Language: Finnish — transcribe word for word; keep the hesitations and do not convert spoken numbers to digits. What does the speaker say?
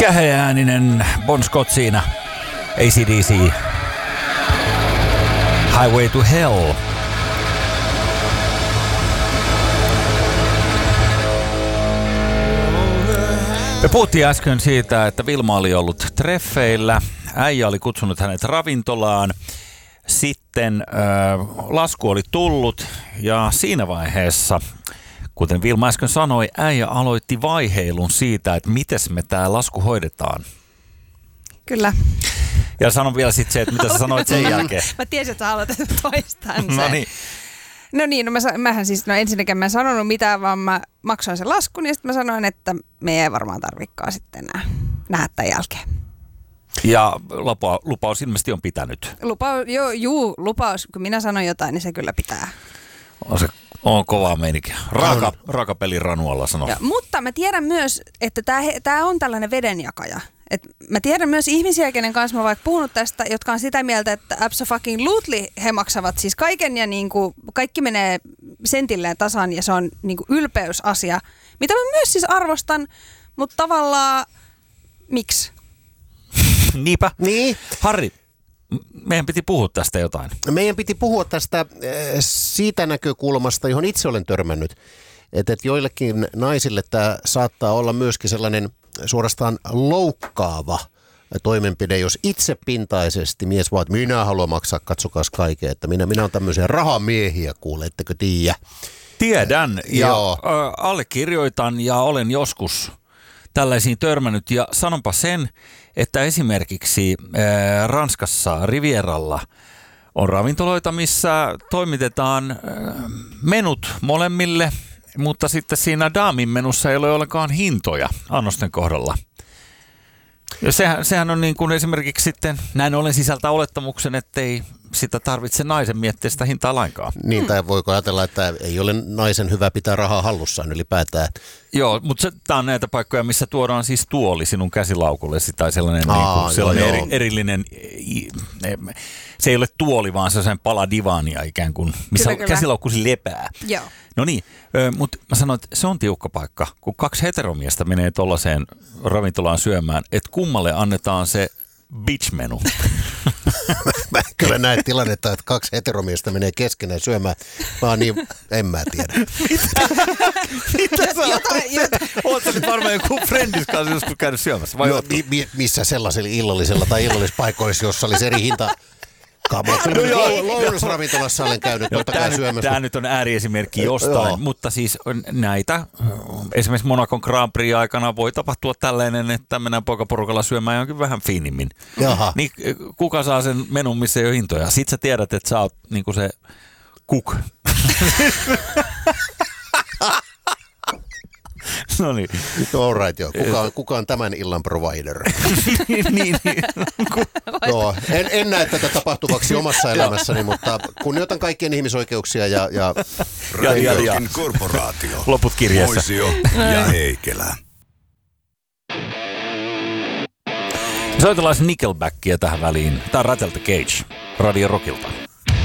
Käheääninen Bon Scott siinä. A C D C. Highway to Hell. Me puhuttiin äsken siitä, että Vilma oli ollut treffeillä. Äijä oli kutsunut hänet ravintolaan. Sitten äh, lasku oli tullut ja siinä vaiheessa, kuten Vilma äsken sanoi, äijä aloitti vaiheilun siitä, että miten me tämä lasku hoidetaan. Kyllä. Ja sanon vielä sitten se, että mitä sä sanoit sen jälkeen. Mä tiesin, että sä haluat toistaa sen. No niin. No niin, no mä, mähän siis, no ensinnäkin mä en sanonut mitään, vaan mä maksoin sen laskun ja sitten mä sanoin, että me ei varmaan tarvikaan sitten enää nähdä tämän jälkeen. Ja lupa, lupaus ilmeisesti on pitänyt. Lupaus, joo, juu, lupaus. Kun minä sanon jotain, niin se kyllä pitää. On se on kovaa meininkiä. Raaka, raaka peli ranualla sanoo. Ja, mutta mä tiedän myös, että tämä on tällainen vedenjakaja. Et mä tiedän myös ihmisiä, kenen kanssa mä vaikka puhunut tästä, jotka on sitä mieltä, että abso-fucking-lutely he maksavat siis kaiken ja niinku, kaikki menee sentilleen tasan ja se on niinku ylpeysasia, mitä mä myös siis arvostan, mutta tavallaan miksi? Niinpä. Niin. Harri, meidän piti puhua tästä jotain. Meidän piti puhua tästä siitä näkökulmasta, johon itse olen törmännyt, että joillekin naisille tämä saattaa olla myöskin sellainen suorastaan loukkaava toimenpide, jos itsepintaisesti mies vaan, että minä haluan maksaa, katsokaas kaiken, että minä, minä olen tämmöisiä rahamiehiä, kuule, ettekö tiedä? Tiedän ja Joo. Ö, allekirjoitan ja olen joskus tällaisiin törmännyt ja sanonpa sen, että esimerkiksi ö, Ranskassa Rivieralla on ravintoloita, missä toimitetaan ö, menut molemmille, mutta sitten siinä daamin menussa ei ole ollenkaan hintoja annosten kohdalla. Ja sehän, sehän on niin kuin esimerkiksi sitten, näin ollen sisältää olettamuksen, ettei sitä tarvitse naisen miettiä sitä hintaa lainkaan. Niin, tai voiko ajatella, että ei ole naisen hyvä pitää rahaa hallussaan ylipäätään. Joo, mutta tämä on näitä paikkoja, missä tuodaan siis tuoli sinun käsilaukullesi tai sellainen, Aa, niin kuin, sellainen joo, eri, erillinen, se ei ole tuoli, vaan se on sellainen pala divaania ikään kuin, missä kyllä, käsilaukkusi lepää. Joo. No niin, mutta mä sanoin, että se on tiukka paikka, kun kaksi heteromiestä menee tuollaiseen ravintolaan syömään, että kummalle annetaan se bitch-menu. Mä kyllä näen tilannetta, että kaksi heteromiestä menee keskenään syömään. Mä oon niin, en mä tiedä. Mitä? Mitä sä oot? Oot sä nyt varmaan joku friendis kanssa joskus käynyt syömässä? Vai no, mi- missä sellaisella illallisella tai illallispaikoissa, jossa olisi eri hinta? No lounasravintolassa olen käynyt no, totta kai syömässä. Tämä nyt on ääriesimerkki jostain, joo. Mutta siis näitä, esimerkiksi Monacon Grand Prix aikana voi tapahtua tällainen, että mennään poikaporukalla syömään jonkin vähän fiinimmin. Jaha. Niin kuka saa sen menun, missä ei ole hintoja? Sitten sä tiedät, että sä oot niinku se cook. No niin. All right, joo. Kuka on, kuka on tämän illan provider? niin, niin. Joo, en, en näe tätä tapahtuvaksi omassa elämässäni, mutta kunnioitan kaikkien ihmisoikeuksia ja... ja, ja, ja, ja. Korporaatio. Loput kirjeessä. Moisio ja Heikelä. Soitellaan Nickelbackia tähän väliin. Tää on Rattle the Cage, Radio Rockilta.